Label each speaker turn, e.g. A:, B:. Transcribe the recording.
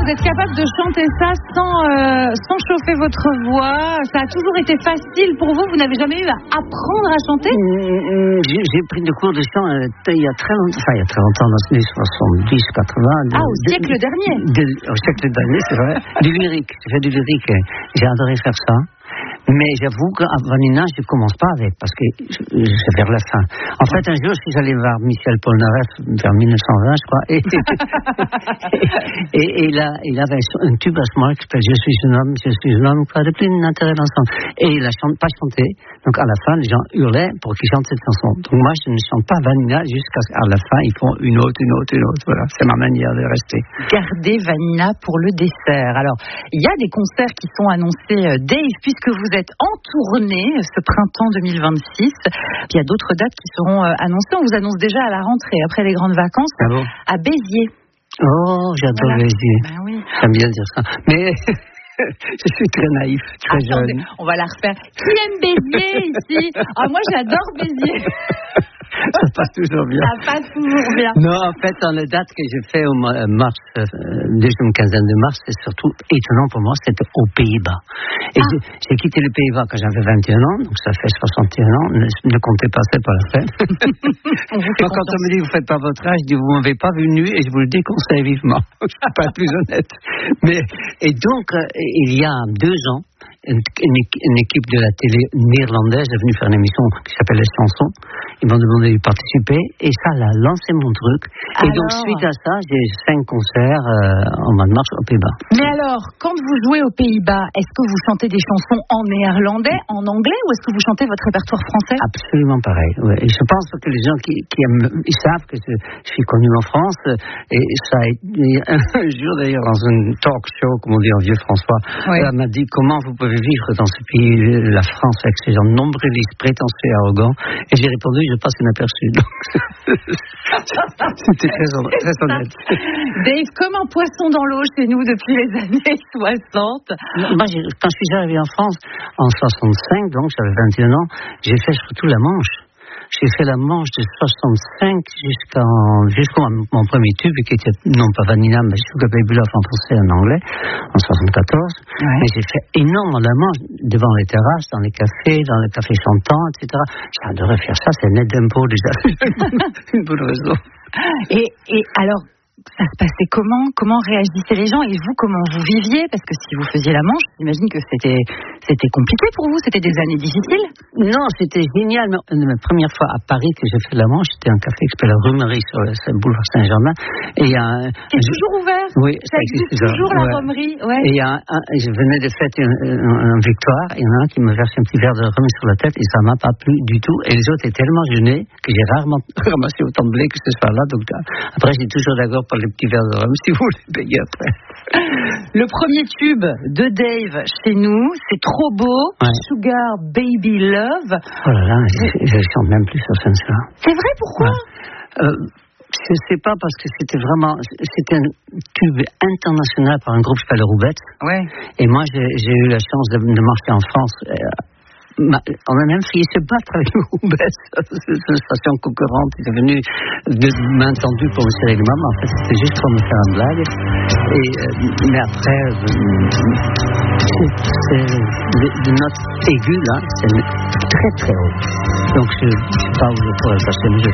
A: êtes capable de chanter ça sans chauffer votre voix. Ça a toujours été facile pour vous. Vous n'avez jamais eu à apprendre à chanter?
B: J'ai pris des cours de chant il y a très longtemps, dans les années 70, 80.
A: Au siècle dernier.
B: Au siècle dernier, c'est vrai. Du lyrique. J'ai fait du lyrique. J'ai adoré faire ça. Mais j'avoue qu'à Vanina, je ne commence pas avec, parce que c'est vers la fin. En fait, un jour, je suis allé voir Michel Polnareff, vers 1920, je crois, et il avait un tube à ce moment qui s'appelle Je suis un homme, quoi de plus d'intérêt d'ensemble. Et il n'a pas chanté. Donc, à la fin, les gens hurlaient pour qu'il chante cette chanson. Donc, moi, je ne chante pas Vanina jusqu'à la fin, ils font une autre. Voilà, c'est ma manière de rester.
A: Gardez Vanina pour le dessert. Alors, il y a des concerts qui sont annoncés, Dave, puisque vous êtes en tournée ce printemps 2026. Puis il y a d'autres dates qui seront annoncées. On vous annonce déjà à la rentrée, après les grandes vacances, à Béziers.
B: Oh, j'adore Béziers.
A: Ben oui.
B: J'aime bien dire ça. Mais je suis très naïf, très jeune.
A: On va la refaire. Qui aime Béziers ici? Moi, j'adore Béziers.
B: Ça passe toujours bien.
A: Ça passe toujours bien.
B: Non, en fait, dans les dates que j'ai fait au mars, deuxième quinzaine de mars, c'est surtout étonnant pour moi, c'était aux Pays-Bas. Et j'ai quitté les Pays-Bas quand j'avais 21 ans, donc ça fait 61 ans. Ne comptez pas, c'est pas la peine. Quand on me dit vous faites pas votre âge, je dis vous m'avez pas venu et je vous le déconseille vivement. Je suis pas plus honnête. Et donc, il y a 2 ans, une équipe de la télé néerlandaise est venue faire une émission qui s'appelle Les Chansons. Ils m'ont demandé de participer et ça a lancé mon truc. Et donc, suite à ça, j'ai 5 concerts en mois de mars aux Pays-Bas.
A: Mais alors, quand vous jouez aux Pays-Bas, est-ce que vous chantez des chansons en néerlandais, en anglais, ou est-ce que vous chantez votre répertoire français?
B: Absolument pareil. Ouais. Et je pense que les gens qui aiment, ils savent que je suis connu en France. Et ça a été un jour d'ailleurs dans un talk show, comme on dit en vieux François, elle m'a dit comment vous pouvez vivre dans ce pays, la France, avec ces gens nombrilistes, prétentieux et arrogants. Et j'ai répondu, je passe inaperçu. Donc, c'était très honnête.
A: Dave, comme un poisson dans l'eau chez nous depuis les années 60.
B: Moi, quand je suis arrivé en France, en 65, donc j'avais 21 ans, j'ai fait surtout la Manche. J'ai fait la Manche de 65 jusqu'à mon premier tube, qui était non pas Vanina, mais Sugar Baby Love en français et en anglais, en 74. Ouais. Mais j'ai fait énormément la Manche, devant les terrasses, dans les cafés chantants, etc. J'adorais faire ça, c'est net d'impôt déjà. Une bonne raison.
A: Et alors, ça se passait comment réagissaient les gens et vous, comment vous viviez? Parce que si vous faisiez la Manche, j'imagine que c'était compliqué pour vous, c'était des années difficiles.
B: Non, c'était génial. La première fois à Paris que j'ai fait la Manche, c'était un café qui s'appelle la Romerie sur le boulevard Saint-Germain. Et il y a
A: c'est toujours ouvert.
B: Oui,
A: ça existe toujours la Romerie. Ouais.
B: Et je venais de fêter une victoire, il y en a un qui me verse un petit verre de rhum sur la tête et ça m'a pas plu du tout. Et les autres étaient tellement gênés que j'ai rarement ramassé autant de blé que ce soir-là. Donc après, j'ai toujours d'accord pour les petits verres de rhum, si vous voulez payer après.
A: Le premier tube de Dave chez nous, c'est trop beau. Sugar Baby Love.
B: Oh là là, je chante même plus sur scène ça.
A: C'est vrai, pourquoi?
B: Je sais pas, parce que c'était un tube international par un groupe qui s'appelle Roubettes.
A: Ouais.
B: Et moi, j'ai eu la chance de marcher en France. On a même failli se battre avec le Roubaix. C'est une station concurrente. Il est venu de main tendue pour me serrer les mains. En fait, c'était juste pour me faire une blague. Mais après, de note aiguë, là, c'est très très haut. Donc, je ne sais pas où je pourrais le passer.